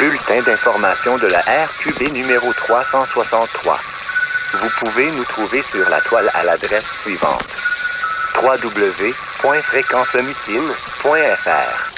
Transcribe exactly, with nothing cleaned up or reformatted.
bulletin d'information de la R Q B numéro trois cent soixante-trois. Vous pouvez nous trouver sur la toile à l'adresse suivante: w w w point fréquencemucine point f r.